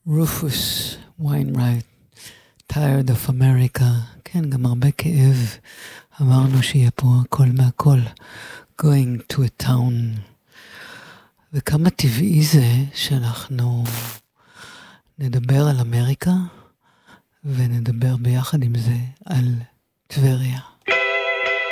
רופוס ויינרייט, Tired of America, כן, גם הרבה כאב. אמרנו שיהיה פה הכל מהכל, Going to a town. וכמה טבעי זה שאנחנו נדבר על אמריקה, ונדבר ביחד עם זה על טבריה.